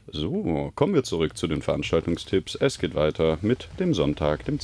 So, kommen wir zurück zu den Veranstaltungstipps. Es geht weiter mit dem Sonntag, dem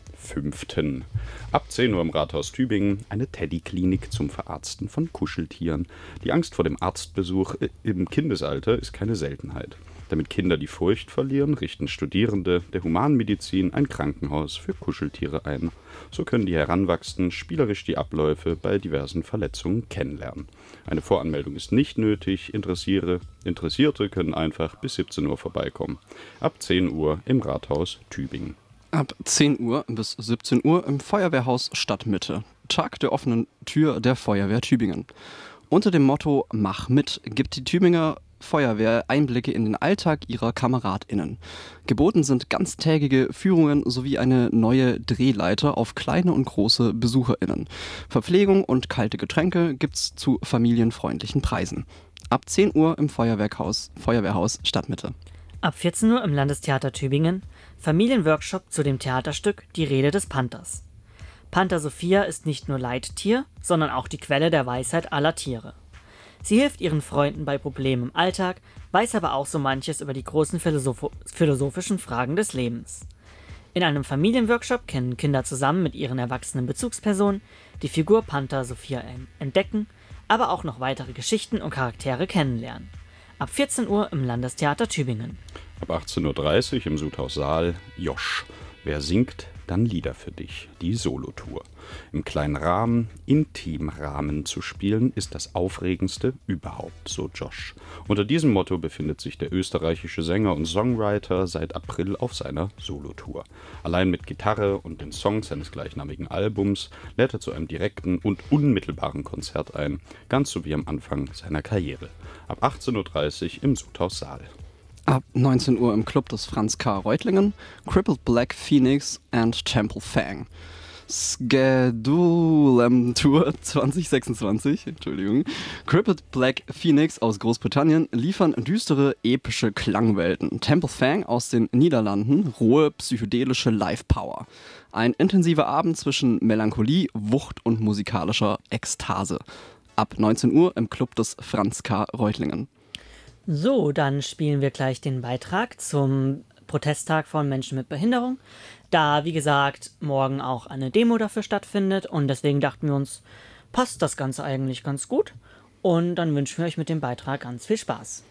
10.05. Ab 10 Uhr im Rathaus Tübingen eine Teddyklinik zum Verarzten von Kuscheltieren. Die Angst vor dem Arztbesuch im Kindesalter ist keine Seltenheit. Damit Kinder die Furcht verlieren, richten Studierende der Humanmedizin ein Krankenhaus für Kuscheltiere ein. So können die Heranwachsenden spielerisch die Abläufe bei diversen Verletzungen kennenlernen. Eine Voranmeldung ist nicht nötig, Interessierte können einfach bis 17 Uhr vorbeikommen. Ab 10 Uhr im Rathaus Tübingen. Ab 10 Uhr bis 17 Uhr im Feuerwehrhaus Stadtmitte. Tag der offenen Tür der Feuerwehr Tübingen. Unter dem Motto Mach mit gibt die Tübinger Feuerwehr Einblicke in den Alltag ihrer KameradInnen. Geboten sind ganztägige Führungen sowie eine neue Drehleiter auf kleine und große BesucherInnen. Verpflegung und kalte Getränke gibt's zu familienfreundlichen Preisen. Ab 10 Uhr im Feuerwehrhaus Stadtmitte. Ab 14 Uhr im Landestheater Tübingen Familienworkshop zu dem Theaterstück Die Rede des Panthers. Panther Sophia ist nicht nur Leittier, sondern auch die Quelle der Weisheit aller Tiere. Sie hilft ihren Freunden bei Problemen im Alltag, weiß aber auch so manches über die großen philosophischen Fragen des Lebens. In einem Familienworkshop können Kinder zusammen mit ihren erwachsenen Bezugspersonen die Figur Panther Sophia entdecken, aber auch noch weitere Geschichten und Charaktere kennenlernen. Ab 14 Uhr im Landestheater Tübingen. Ab 18.30 Uhr im Sudhaus Saal Josch. Wer singt, dann Lieder für dich. Die Solotour. Im kleinen Rahmen, Intimrahmen zu spielen, ist das Aufregendste überhaupt, so Josh. Unter diesem Motto befindet sich der österreichische Sänger und Songwriter seit April auf seiner Solotour. Allein mit Gitarre und den Songs seines gleichnamigen Albums lädt er zu einem direkten und unmittelbaren Konzert ein, ganz so wie am Anfang seiner Karriere. Ab 18.30 Uhr im Sudhaus Saal. Ab 19 Uhr im Club des Franz K. Reutlingen, Crippled Black Phoenix and Temple Fang. Schedulem Tour 2026, Crippled Black Phoenix aus Großbritannien liefern düstere, epische Klangwelten. Temple Fang aus den Niederlanden, rohe, psychedelische Live-Power. Ein intensiver Abend zwischen Melancholie, Wucht und musikalischer Ekstase. Ab 19 Uhr im Club des Franz K. Reutlingen. So, dann spielen wir gleich den Beitrag zum Protesttag von Menschen mit Behinderung, da, wie gesagt, morgen auch eine Demo dafür stattfindet und deswegen dachten wir uns, passt das Ganze eigentlich ganz gut und dann wünschen wir euch mit dem Beitrag ganz viel Spaß.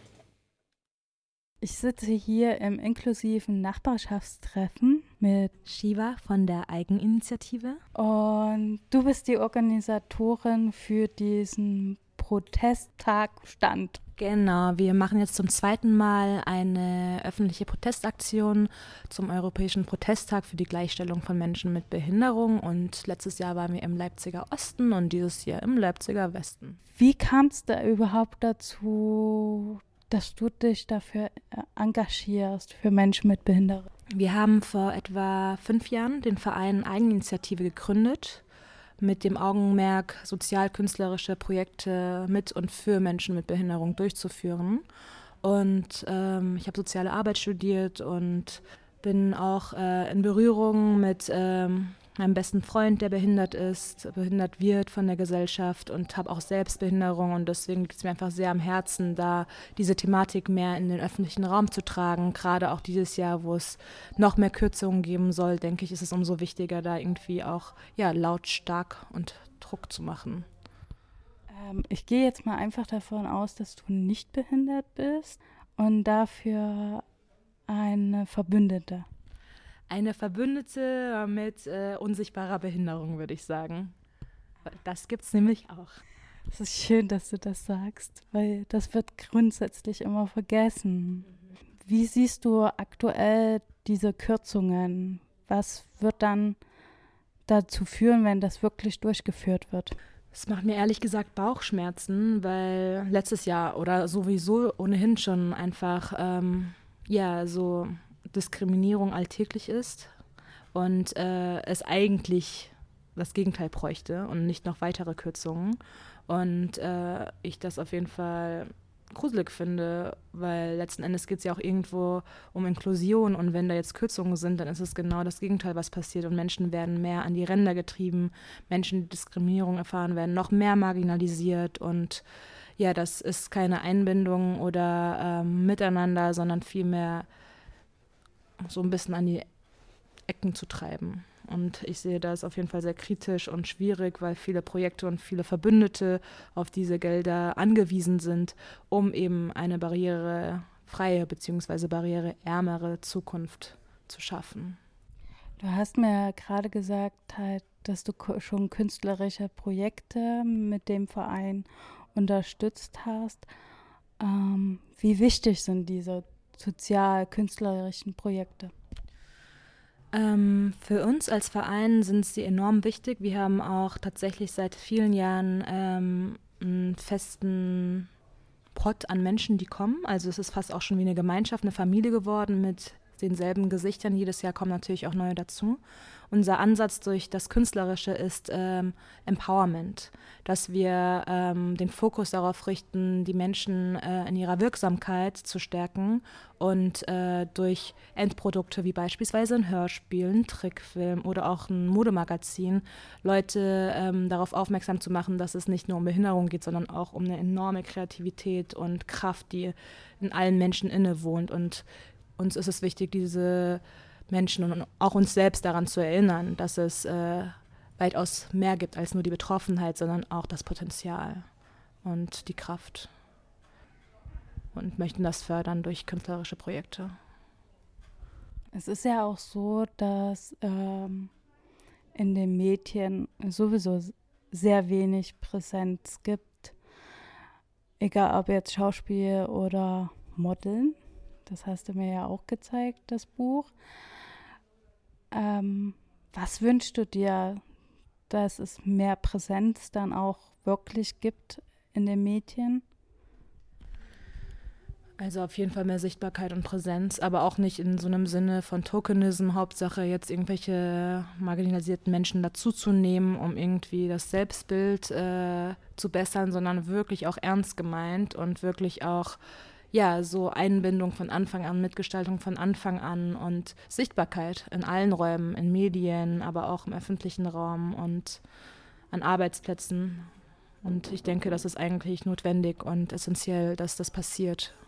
Ich sitze hier im inklusiven Nachbarschaftstreffen mit Shiva von der Eigeninitiative. Und du bist die Organisatorin für diesen Protesttag-Stand. Genau, wir machen jetzt zum zweiten Mal eine öffentliche Protestaktion zum Europäischen Protesttag für die Gleichstellung von Menschen mit Behinderung. Und letztes Jahr waren wir im Leipziger Osten und dieses Jahr im Leipziger Westen. Wie kam es da überhaupt dazu, dass du dich dafür engagierst, für Menschen mit Behinderung? Wir haben vor etwa 5 Jahren den Verein Eigeninitiative gegründet, mit dem Augenmerk, sozial-künstlerische Projekte mit und für Menschen mit Behinderung durchzuführen. Und ich habe soziale Arbeit studiert und bin auch in Berührung mit meinem besten Freund, der behindert wird von der Gesellschaft und habe auch selbst Behinderung. Und deswegen liegt es mir einfach sehr am Herzen, da diese Thematik mehr in den öffentlichen Raum zu tragen. Gerade auch dieses Jahr, wo es noch mehr Kürzungen geben soll, denke ich, ist es umso wichtiger, da irgendwie auch lautstark und Druck zu machen. Ich gehe jetzt mal einfach davon aus, dass du nicht behindert bist und dafür eine Verbündete. Eine Verbündete mit unsichtbarer Behinderung, würde ich sagen. Das gibt es nämlich auch. Es ist schön, dass du das sagst, weil das wird grundsätzlich immer vergessen. Wie siehst du aktuell diese Kürzungen? Was wird dann dazu führen, wenn das wirklich durchgeführt wird? Es macht mir ehrlich gesagt Bauchschmerzen, weil letztes Jahr oder sowieso ohnehin schon einfach so Diskriminierung alltäglich ist und es eigentlich das Gegenteil bräuchte und nicht noch weitere Kürzungen. Und ich das auf jeden Fall gruselig finde, weil letzten Endes geht es ja auch irgendwo um Inklusion und wenn da jetzt Kürzungen sind, dann ist es genau das Gegenteil, was passiert und Menschen werden mehr an die Ränder getrieben, Menschen, die Diskriminierung erfahren, werden noch mehr marginalisiert und ja, das ist keine Einbindung oder Miteinander, sondern vielmehr so ein bisschen an die Ecken zu treiben. Und ich sehe das auf jeden Fall sehr kritisch und schwierig, weil viele Projekte und viele Verbündete auf diese Gelder angewiesen sind, um eben eine barrierefreie bzw. barriereärmere Zukunft zu schaffen. Du hast mir gerade gesagt, halt, dass du schon künstlerische Projekte mit dem Verein unterstützt hast. Wie wichtig sind diese sozial-künstlerischen Projekte? Für uns als Verein sind sie enorm wichtig. Wir haben auch tatsächlich seit vielen Jahren einen festen Pot an Menschen, die kommen. Also es ist fast auch schon wie eine Gemeinschaft, eine Familie geworden mit denselben Gesichtern. Jedes Jahr kommen natürlich auch neue dazu. Unser Ansatz durch das Künstlerische ist Empowerment, dass wir den Fokus darauf richten, die Menschen in ihrer Wirksamkeit zu stärken und durch Endprodukte wie beispielsweise ein Hörspiel, ein Trickfilm oder auch ein Modemagazin Leute darauf aufmerksam zu machen, dass es nicht nur um Behinderung geht, sondern auch um eine enorme Kreativität und Kraft, die in allen Menschen innewohnt. Und uns ist es wichtig, diese Menschen und auch uns selbst daran zu erinnern, dass es weitaus mehr gibt als nur die Betroffenheit, sondern auch das Potenzial und die Kraft. Und möchten das fördern durch künstlerische Projekte. Es ist ja auch so, dass in den Medien sowieso sehr wenig Präsenz gibt, egal ob jetzt Schauspiel oder Modeln. Das hast du mir ja auch gezeigt, das Buch. Was wünschst du dir, dass es mehr Präsenz dann auch wirklich gibt in den Medien? Also auf jeden Fall mehr Sichtbarkeit und Präsenz, aber auch nicht in so einem Sinne von Tokenism, Hauptsache jetzt irgendwelche marginalisierten Menschen dazuzunehmen, um irgendwie das Selbstbild zu bessern, sondern wirklich auch ernst gemeint und wirklich auch ja, so Einbindung von Anfang an, Mitgestaltung von Anfang an und Sichtbarkeit in allen Räumen, in Medien, aber auch im öffentlichen Raum und an Arbeitsplätzen. Und ich denke, das ist eigentlich notwendig und essentiell, dass das passiert.